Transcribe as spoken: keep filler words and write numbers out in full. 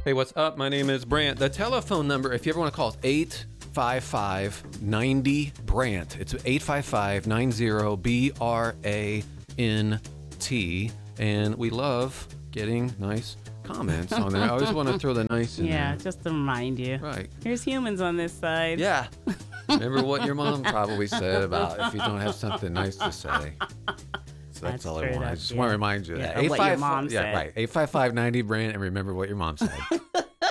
Hey, what's up? My name is Brant. The telephone number, if you ever want to call us, eight five five, nine zero, Brant. It's eight five five, nine zero, B R A N T. And we love getting nice comments on there. I always want to throw the nice in Yeah, there. just to remind you. Right. Here's humans on this side. Yeah. Remember what your mom probably said about if you don't have something nice to say. So that's, That's all I straight want. I up, just yeah. want to remind you Yeah, that. of what your eight five five mom Yeah, said. right. eight five five, nine zero, Brant, and remember what your mom said.